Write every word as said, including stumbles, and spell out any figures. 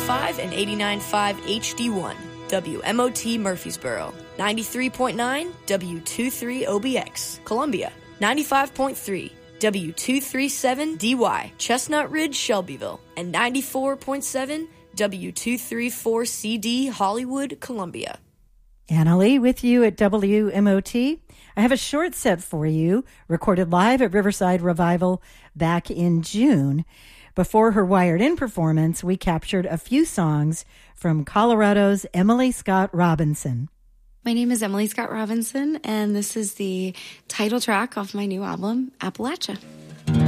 five and eighty-nine point five H D one, W M O T Murfreesboro, ninety-three point nine W twenty-three O B X, Columbia, ninety-five point three W two thirty-seven D Y, Chestnut Ridge, Shelbyville, and ninety-four point seven W two thirty-four C D, Hollywood, Columbia. Anna Lee with you at W M O T. I have a short set for you, recorded live at Riverside Revival back in June. Before her Wired In performance, we captured a few songs from Colorado's Emily Scott Robinson. My name is Emily Scott Robinson, and this is the title track off my new album, Appalachia.